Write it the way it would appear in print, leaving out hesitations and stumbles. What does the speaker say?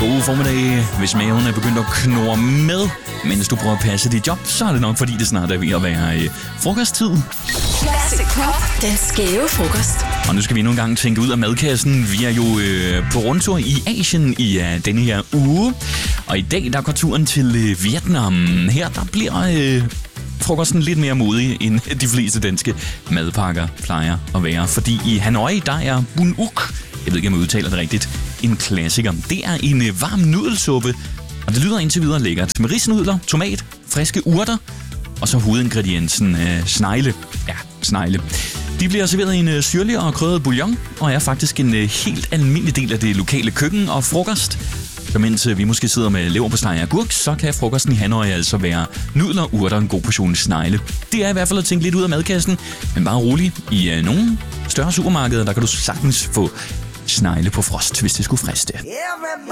God formiddag. Hvis maven er begyndt at knurre med, mens du prøver at passe dit job, så er det nok fordi, det snart er ved at være frokosttid. Classic Pop, den skæve frokost. Og nu skal vi endnu en gang tænke ud af madkassen. Vi er jo på rundtur i Asien i denne her uge. Og i dag, der går turen til Vietnam. Her, der bliver frokosten lidt mere modig, end de fleste danske madpakker plejer at være. Fordi i Hanoi, der er bun uk, jeg ved ikke, om jeg udtaler det rigtigt, en klassiker. Det er en varm nudelsuppe, og det lyder indtil videre lækkert. Med risnudler, tomat, friske urter, og så hovedingrediensen snegle. Ja, snegle. De bliver serveret i en syrlig og krydret bouillon, og er faktisk en helt almindelig del af det lokale køkken og frokost. Så mens vi måske sidder med leverpostej og agurk, så kan frokosten i Hanoi altså være nudler, urter og en god portion snegle. Det er i hvert fald at tænke lidt ud af madkassen, men bare rolig. I nogle større supermarkeder, der kan du sagtens få snegle på frost, hvis det skulle friste.